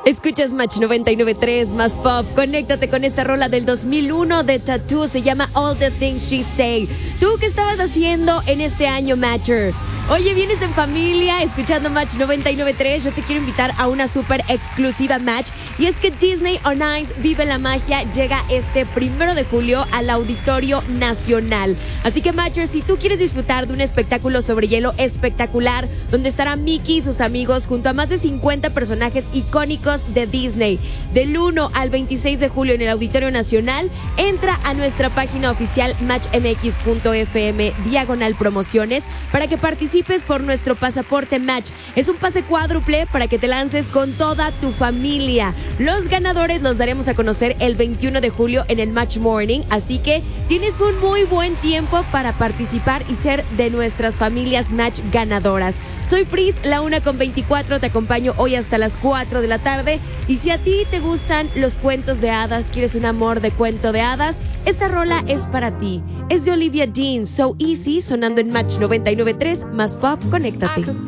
Escuchas Match 99.3 más pop. Conéctate con esta rola del 2001 de Tattoo. Se llama All the Things She Say. ¿Tú qué estabas haciendo en este año, Matcher? Oye, vienes en familia escuchando Match 99.3. Yo te quiero invitar a una súper exclusiva Match. Y es que Disney on Ice Vive la Magia llega este 1 de julio al Auditorio Nacional. Así que, Matcher, si tú quieres disfrutar de un espectáculo sobre hielo espectacular, donde estará Mickey y sus amigos junto a más de 50 personajes icónicos de Disney, del 1 al 26 de julio en el Auditorio Nacional, entra a nuestra página oficial matchmx.fm/promociones para que participes por nuestro pasaporte Match. Es un pase cuádruple para que te lances con toda tu familia. Los ganadores los daremos a conocer el 21 de julio en el Match Morning, así que tienes un muy buen tiempo para participar y ser de nuestras familias Match ganadoras. Soy Pris, la 1:24, te acompaño hoy hasta las 4 de la tarde. Y si a ti te gustan los cuentos de hadas, quieres un amor de cuento de hadas, esta rola es para ti. Es de Olivia Dean, So Easy, sonando en Match 99.3 más pop. Conéctate.